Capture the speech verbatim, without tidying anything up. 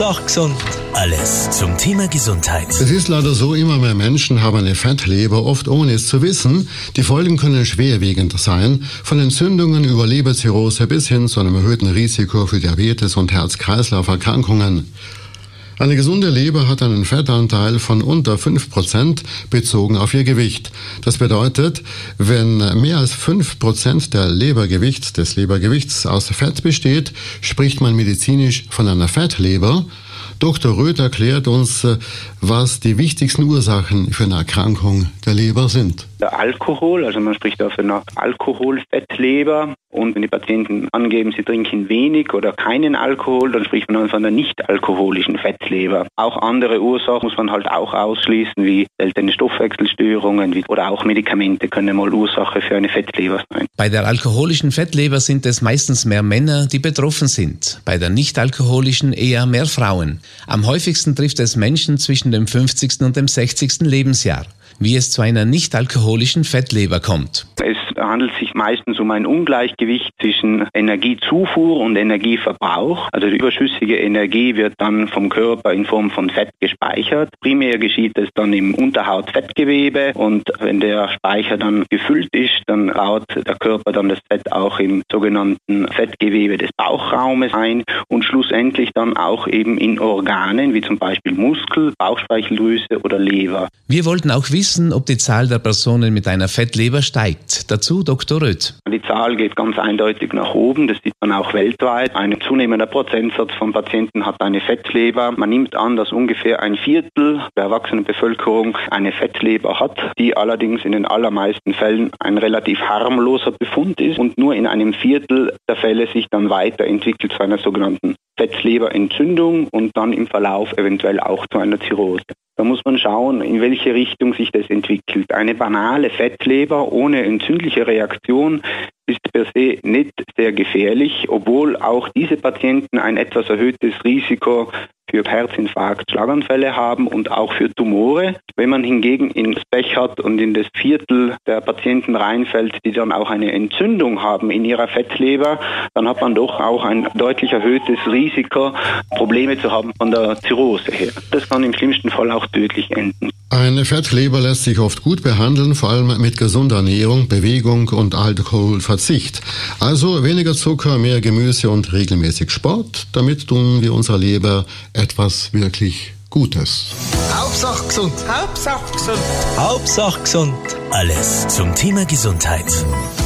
Doch gesund. Alles zum Thema Gesundheit. Es ist leider so, immer mehr Menschen haben eine Fettleber, oft ohne es zu wissen. Die Folgen können schwerwiegend sein, von Entzündungen über Leberzirrhose bis hin zu einem erhöhten Risiko für Diabetes und Herz-Kreislauf-Erkrankungen. Eine gesunde Leber hat einen Fettanteil von unter fünf Prozent bezogen auf ihr Gewicht. Das bedeutet, wenn mehr als fünf Prozent der Lebergewichts, des Lebergewichts aus Fett besteht, spricht man medizinisch von einer Fettleber. Doktor Röth erklärt uns, was die wichtigsten Ursachen für eine Erkrankung der Leber sind. Der Alkohol, also man spricht da von einer Alkoholfettleber. Und wenn die Patienten angeben, sie trinken wenig oder keinen Alkohol, dann spricht man dann von einer nicht-alkoholischen Fettleber. Auch andere Ursachen muss man halt auch ausschließen, wie seltene Stoffwechselstörungen wie, oder auch Medikamente können mal Ursache für eine Fettleber sein. Bei der alkoholischen Fettleber sind es meistens mehr Männer, die betroffen sind. Bei der nicht-alkoholischen eher mehr Frauen. Am häufigsten trifft es Menschen zwischen dem fünfzigsten und dem sechzigsten Lebensjahr. Wie es zu einer nicht-alkoholischen Fettleber kommt. Es handelt sich meistens um ein Ungleichgewicht zwischen Energiezufuhr und Energieverbrauch. Also die überschüssige Energie wird dann vom Körper in Form von Fett gespeichert. Primär geschieht es dann im Unterhautfettgewebe und wenn der Speicher dann gefüllt ist, dann baut der Körper dann das Fett auch im sogenannten Fettgewebe des Bauchraumes ein und schlussendlich dann auch eben in Organen wie zum Beispiel Muskel, Bauchspeicheldrüse oder Leber. Wir wollten auch wissen, ob die Zahl der Personen mit einer Fettleber steigt. Dazu Doktor Röth. Die Zahl geht ganz eindeutig nach oben, das sieht man auch weltweit. Ein zunehmender Prozentsatz von Patienten hat eine Fettleber. Man nimmt an, dass ungefähr ein Viertel der erwachsenen Bevölkerung eine Fettleber hat, die allerdings in den allermeisten Fällen ein relativ harmloser Befund ist und nur in einem Viertel der Fälle sich dann weiterentwickelt zu einer sogenannten Fettleberentzündung und dann im Verlauf eventuell auch zu einer Zirrhose. Da muss man schauen, in welche Richtung sich das entwickelt. Eine banale Fettleber ohne entzündliche Reaktion ist per se nicht sehr gefährlich, obwohl auch diese Patienten ein etwas erhöhtes Risiko für Herzinfarkt, Schlaganfälle haben und auch für Tumore. Wenn man hingegen ins Pech hat und in das Viertel der Patienten reinfällt, die dann auch eine Entzündung haben in ihrer Fettleber, dann hat man doch auch ein deutlich erhöhtes Risiko, Probleme zu haben von der Zirrhose her. Das kann im schlimmsten Fall auch tödlich enden. Eine Fettleber lässt sich oft gut behandeln, vor allem mit gesunder Ernährung, Bewegung und Alkoholverzicht. Also weniger Zucker, mehr Gemüse und regelmäßig Sport. Damit tun wir unserer Leber etwas wirklich Gutes. Hauptsache gesund. Hauptsache gesund. Hauptsache gesund. Alles zum Thema Gesundheit.